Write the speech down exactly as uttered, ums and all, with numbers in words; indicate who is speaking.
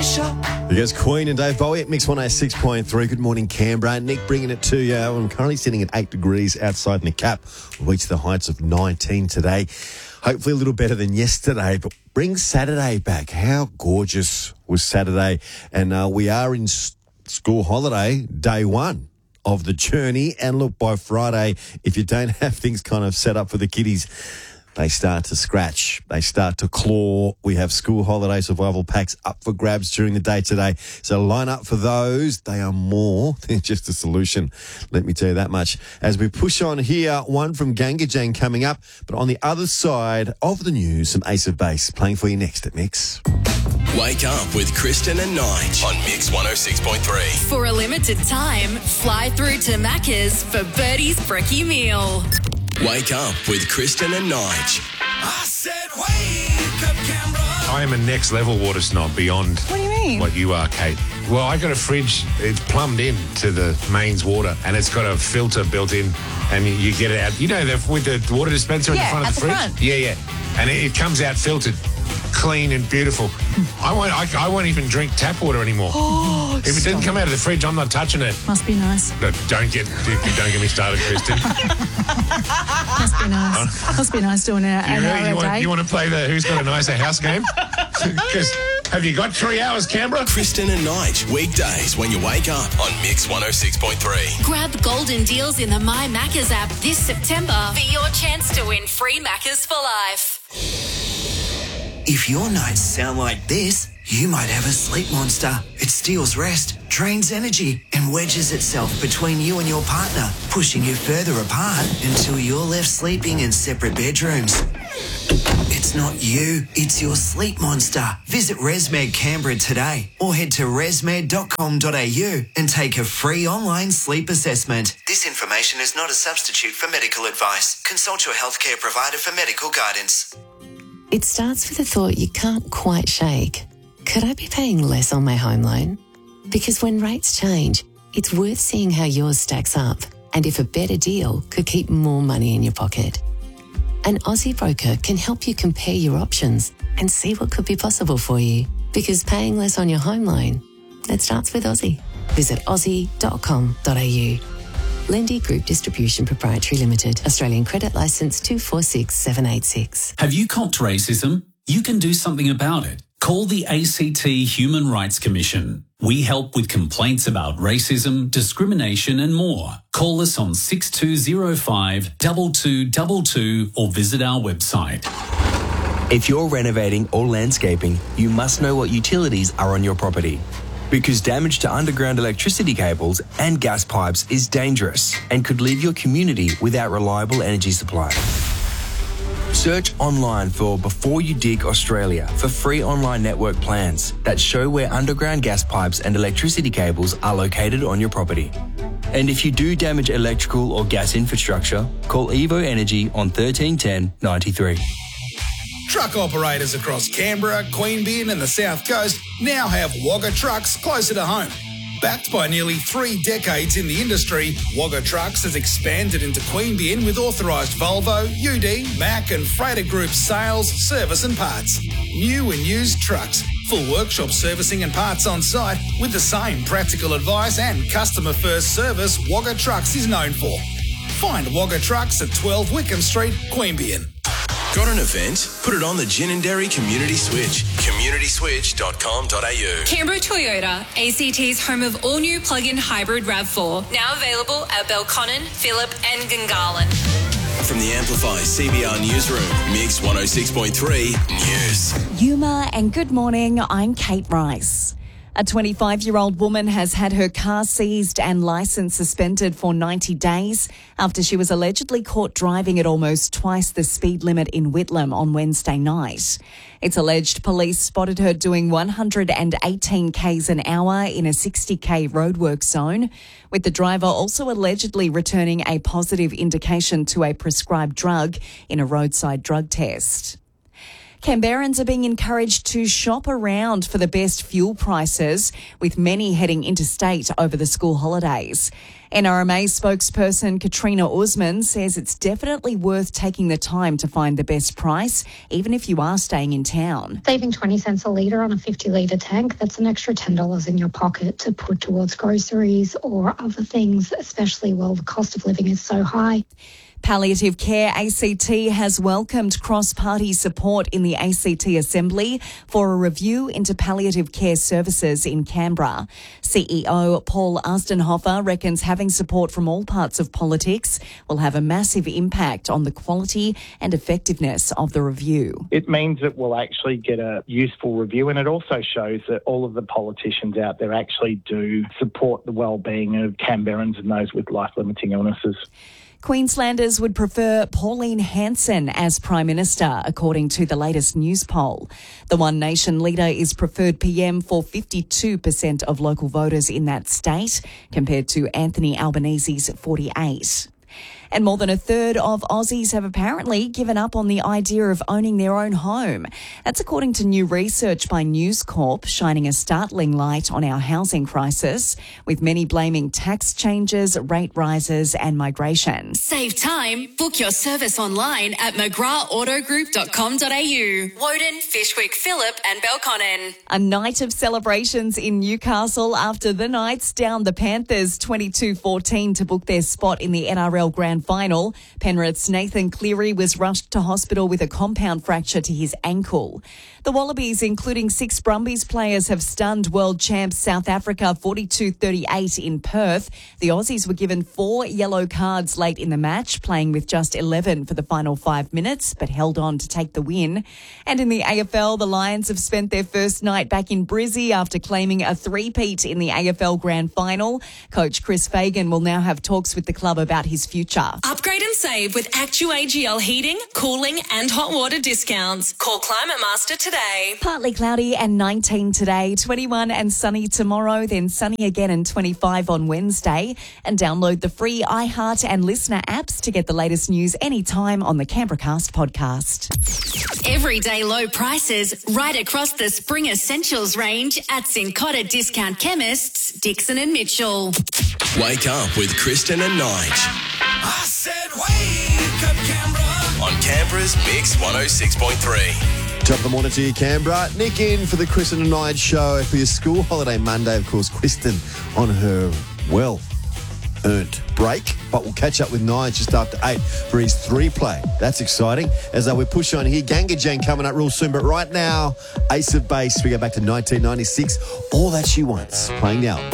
Speaker 1: Yes, Queen and Dave Bowie at Mix one oh six point three. Good morning, Canberra. Nick bringing it to you. I'm currently sitting at eight degrees outside in the cap. We'll reach the heights of nineteen today. Hopefully a little better than yesterday, but bring Saturday back. How gorgeous was Saturday? And uh, we are in s- school holiday, day one of the journey. And look, by Friday, if you don't have things kind of set up for the kiddies, they start to scratch. They start to claw. We have school holiday survival packs up for grabs during the day today. So line up for those. They are more than just a solution. Let me tell you that much. As we push on here, one from Gangajang coming up. But on the other side of the news, some Ace of Base playing for you next at Mix.
Speaker 2: Wake up with Kristen and Nige on Mix one oh six point three.
Speaker 3: For a limited time, fly through to Macca's for Birdie's Brekkie Meal.
Speaker 2: Wake up with Kristen and Nige.
Speaker 4: I said wake up, Canberra.
Speaker 5: I am a next level water snob beyond
Speaker 6: What do you mean?
Speaker 5: what you are, Kate. Well, I got a fridge. It's plumbed in to the mains water, and it's got a filter built in, and you, you get it out. You know, the, with the water dispenser in
Speaker 6: Yeah,
Speaker 5: the front of
Speaker 6: at
Speaker 5: the
Speaker 6: the
Speaker 5: fridge?
Speaker 6: front.
Speaker 5: Yeah, yeah. And it, it comes out filtered, clean and beautiful. I won't I, I won't even drink tap water anymore.
Speaker 6: Oh,
Speaker 5: if it didn't come out of the fridge, I'm not touching it.
Speaker 6: Must be nice.
Speaker 5: No, don't get don't get me started, Kristen.
Speaker 6: Must be nice. Must be nice doing it
Speaker 5: You
Speaker 6: an
Speaker 5: really
Speaker 6: hour
Speaker 5: you
Speaker 6: a
Speaker 5: want,
Speaker 6: day.
Speaker 5: you want to play the Who's Got a Nicer House game? Because have you got three hours, Canberra?
Speaker 2: Kristen and Nige, weekdays when you wake up on Mix one oh six point three.
Speaker 3: Grab golden deals in the My Macca's app this September for your chance to win free Macca's for life.
Speaker 4: If your nights sound like this, you might have a sleep monster. It steals rest, drains energy, and wedges itself between you and your partner, pushing you further apart until you're left sleeping in separate bedrooms. It's not you, it's your sleep monster. Visit ResMed Canberra today or head to resmed dot com dot a u and take a free online sleep assessment. This information is not a substitute for medical advice. Consult your healthcare provider for medical guidance.
Speaker 7: It starts with a thought you can't quite shake. Could I be paying less on my home loan? Because when rates change, it's worth seeing how yours stacks up and if a better deal could keep more money in your pocket. An Aussie broker can help you compare your options and see what could be possible for you. Because paying less on your home loan, it starts with Aussie. Visit aussie dot com dot a u. Lendy Group Distribution Proprietary Limited. Australian Credit Licence two four six seven eight six.
Speaker 8: Have you copped racism? You can do something about it. Call the A C T Human Rights Commission. We help with complaints about racism, discrimination and more. Call us on six two zero five, two two two two or visit our website.
Speaker 9: If you're renovating or landscaping, you must know what utilities are on your property. Because damage to underground electricity cables and gas pipes is dangerous and could leave your community without reliable energy supply. Search online for Before You Dig Australia for free online network plans that show where underground gas pipes and electricity cables are located on your property. And if you do damage electrical or gas infrastructure, call Evo Energy on thirteen ten ninety-three.
Speaker 10: Truck operators across Canberra, Queanbeyan and the South Coast now have Wagga Trucks closer to home. Backed by nearly three decades in the industry, Wagga Trucks has expanded into Queanbeyan with authorised Volvo, U D, Mack and Freighter Group sales, service and parts. New and used trucks, full workshop servicing and parts on site with the same practical advice and customer-first service Wagga Trucks is known for. Find Wagga Trucks at twelve Wickham Street, Queanbeyan.
Speaker 2: Got an event? Put it on the Ginninderry Community Switch. community switch dot com dot a u.
Speaker 3: Canberra Toyota, A C T's home of all-new plug-in hybrid RAV four. Now available at Belconnen, Phillip and Gungahlin.
Speaker 2: From the Amplify C B R Newsroom, Mix one oh six point three News.
Speaker 11: Yuma and good morning, I'm Kate Rice. A twenty-five-year-old woman has had her car seized and licence suspended for ninety days after she was allegedly caught driving at almost twice the speed limit in Whitlam on Wednesday night. It's alleged police spotted her doing one hundred eighteen k's an hour in a sixty k roadwork zone, with the driver also allegedly returning a positive indication to a prescribed drug in a roadside drug test. Canberrans are being encouraged to shop around for the best fuel prices, with many heading interstate over the school holidays. N R M A spokesperson Katrina Usman says it's definitely worth taking the time to find the best price, even if you are staying in town.
Speaker 12: Saving twenty cents a litre on a fifty litre tank, that's an extra ten dollars in your pocket to put towards groceries or other things, especially while the cost of living is so high.
Speaker 11: Palliative Care A C T has welcomed cross-party support in the A C T Assembly for a review into palliative care services in Canberra. C E O Paul Astenhofer reckons having support from all parts of politics will have a massive impact on the quality and effectiveness of the review.
Speaker 13: It means that we'll actually get a useful review, and it also shows that all of the politicians out there actually do support the well-being of Canberrans and those with life-limiting illnesses.
Speaker 11: Queenslanders would prefer Pauline Hanson as Prime Minister, according to the latest news poll. The One Nation leader is preferred P M for fifty-two percent of local voters in that state, compared to Anthony Albanese's forty-eight. And more than a third of Aussies have apparently given up on the idea of owning their own home. That's according to new research by News Corp, shining a startling light on our housing crisis, with many blaming tax changes, rate rises and migration.
Speaker 3: Save time. Book your service online at mcgrath auto group dot com dot a u. Woden, Fishwick, Phillip and Belconnen.
Speaker 11: A night of celebrations in Newcastle after the Knights downed the Panthers twenty-two fourteen to book their spot in the N R L Grand Final. Penrith's Nathan Cleary was rushed to hospital with a compound fracture to his ankle. The Wallabies, including six Brumbies players, have stunned world champs South Africa forty-two thirty-eight in Perth. The Aussies were given four yellow cards late in the match, playing with just eleven for the final five minutes, but held on to take the win. And in the A F L, the Lions have spent their first night back in Brizzy after claiming a three-peat in the A F L Grand Final. Coach Chris Fagan will now have talks with the club about his future.
Speaker 3: Upgrade and save with Actu A G L heating, cooling and hot water discounts. Call Climate Master today.
Speaker 11: Partly cloudy and nineteen today, twenty-one and sunny tomorrow, then sunny again and twenty-five on Wednesday. And download the free iHeart and Listener apps to get the latest news anytime on the Canberracast podcast.
Speaker 3: Everyday low prices right across the spring essentials range at Cincotta Discount Chemists, Dixon and Mitchell.
Speaker 2: Wake up with Kristen and Nige.
Speaker 10: I said wake up, Canberra.
Speaker 2: On Canberra's Mix one oh six point three.
Speaker 1: Top of the morning to you, Canberra. Nick in for the Kristen and Nige show for your school holiday Monday. Of course, Kristen on her well-earned break. But we'll catch up with Nige just after eight for his three-play. That's exciting. As uh, we push on here, Ganga Jang coming up real soon. But right now, Ace of Base, we go back to nineteen ninety-six. All That She Wants, playing now.